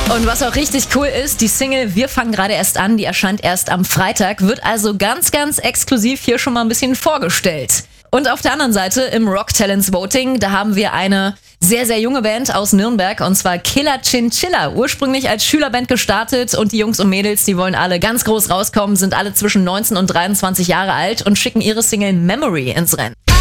Und was auch richtig cool ist, die Single Wir fangen gerade erst an, die erscheint erst am Freitag, wird also ganz, ganz exklusiv hier schon mal ein bisschen vorgestellt. Und auf der anderen Seite im Rock Talents Voting, da haben wir eine sehr, sehr junge Band aus Nürnberg, und zwar Killer Chinchilla. Ursprünglich als Schülerband gestartet, und die Jungs und Mädels, die wollen alle ganz groß rauskommen, sind alle zwischen 19 und 23 Jahre alt und schicken ihre Single Memory ins Rennen.